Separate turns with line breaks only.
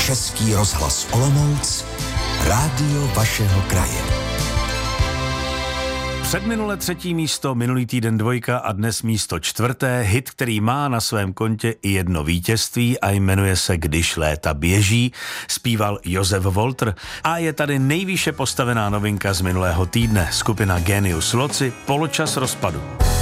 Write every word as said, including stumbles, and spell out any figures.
Český rozhlas Olomouc, rádio vašeho kraje.
Předminule třetí místo, minulý týden dvojka a dnes místo čtvrté. Hit, který má na svém kontě i jedno vítězství a jmenuje se Když léta běží, zpíval Josef Walter. A je tady nejvýše postavená novinka z minulého týdne. Skupina Genius Loci, Poločas rozpadu.